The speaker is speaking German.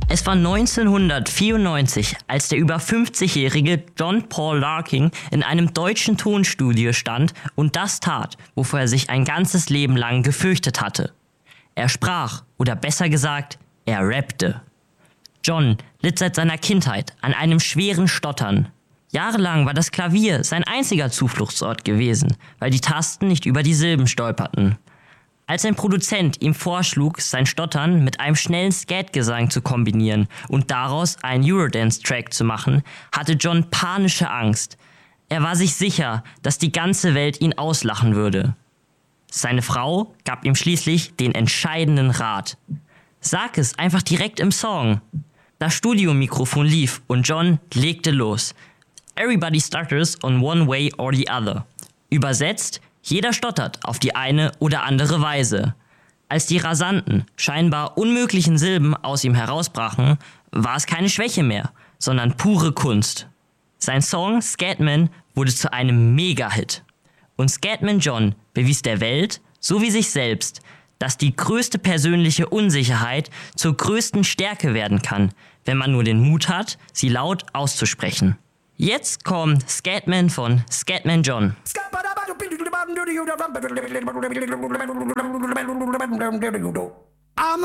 Es war 1994, als der über 50-jährige John Paul Larkin in einem deutschen Tonstudio stand und das tat, wovor er sich ein ganzes Leben lang gefürchtet hatte. Er sprach, oder besser gesagt, er rappte. John litt seit seiner Kindheit an einem schweren Stottern. Jahrelang war das Klavier sein einziger Zufluchtsort gewesen, weil die Tasten nicht über die Silben stolperten. Als ein Produzent ihm vorschlug, sein Stottern mit einem schnellen Skatgesang zu kombinieren und daraus einen Eurodance-Track zu machen, hatte John panische Angst. Er war sich sicher, dass die ganze Welt ihn auslachen würde. Seine Frau gab ihm schließlich den entscheidenden Rat. Sag es einfach direkt im Song. Das Studiomikrofon lief und John legte los. Everybody stutters on one way or the other. Übersetzt: Jeder stottert auf die eine oder andere Weise. Als die rasanten, scheinbar unmöglichen Silben aus ihm herausbrachen, war es keine Schwäche mehr, sondern pure Kunst. Sein Song Scatman wurde zu einem Mega-Hit. Und Scatman John bewies der Welt, so wie sich selbst, dass die größte persönliche Unsicherheit zur größten Stärke werden kann, wenn man nur den Mut hat, sie laut auszusprechen. Jetzt kommt Scatman von Scatman John. I'm